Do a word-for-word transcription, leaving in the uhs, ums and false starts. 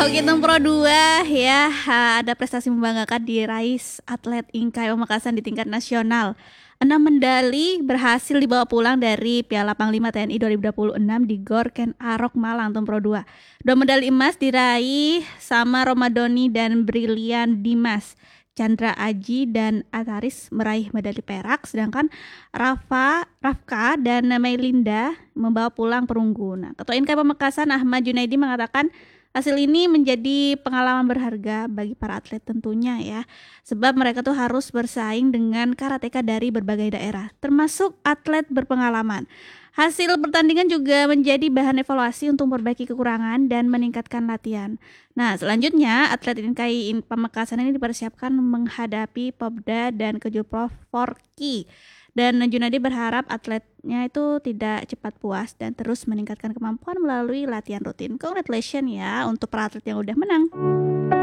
Oke, untuk Pro dua ya, ha, ada prestasi membanggakan diraih atlet Inkai Pamekasan di tingkat nasional. Enam medali berhasil dibawa pulang dari Piala Panglima T N I dua ribu dua puluh enam di Gor Ken Arok Malang untuk Pro dua. Dua medali emas diraih sama Romadoni dan Brilian Dimas. Chandra Aji dan Ataris meraih medali perak, sedangkan Rafa, Rafka dan Meilinda membawa pulang perunggu. Nah, Ketua Inkai Pamekasan Ahmad Junaidi mengatakan hasil ini menjadi pengalaman berharga bagi para atlet tentunya ya, sebab mereka tuh harus bersaing dengan karateka dari berbagai daerah, termasuk atlet berpengalaman. Hasil pertandingan juga menjadi bahan evaluasi untuk memperbaiki kekurangan dan meningkatkan latihan. Nah, selanjutnya atlet Inkai Pamekasan ini dipersiapkan menghadapi Popda dan Kejurprov Forki. Dan Junadi berharap atletnya itu tidak cepat puas dan terus meningkatkan kemampuan melalui latihan rutin. Congratulations ya untuk para atlet yang udah menang.